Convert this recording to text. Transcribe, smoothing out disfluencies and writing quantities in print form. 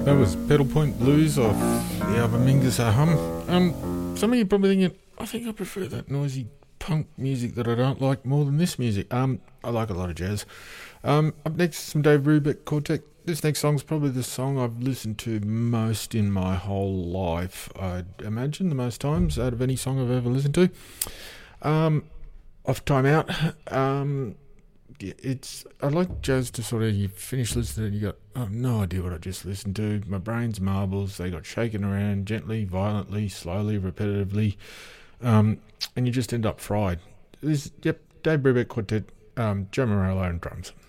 That was Pedal Point Blues off the album Mingus Hum. Some of you probably thinking, I think I prefer that noisy punk music that I don't like more than this music. I like a lot of jazz. Up next, some Dave Brubeck Quartet. This next song's probably the song I've listened to most in my whole life. I'd imagine the most times out of any song I've ever listened to. Off Time Out. I like jazz to sort of, you finish listening and you go, I have no idea what I just listened to. My brain's marbles. They got shaken around gently, violently, slowly, repetitively, and you just end up fried. Dave Brubeck Quartet, Joe Morello and drums.